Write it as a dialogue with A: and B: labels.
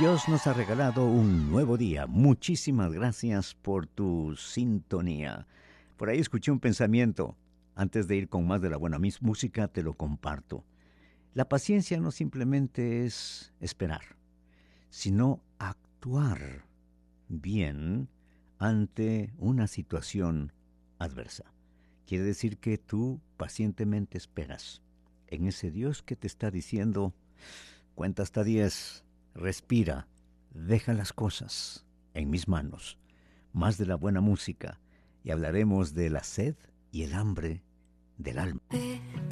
A: Dios nos ha regalado un nuevo día. Muchísimas gracias por tu sintonía. Por ahí escuché un pensamiento. Antes de ir con más de la buena música, te lo comparto. La paciencia no simplemente es esperar, sino actuar bien ante una situación adversa. Quiere decir que tú pacientemente esperas en ese Dios que te está diciendo, cuenta hasta 10, respira, deja las cosas en mis manos. Más de la buena música y hablaremos de la sed y el hambre del alma.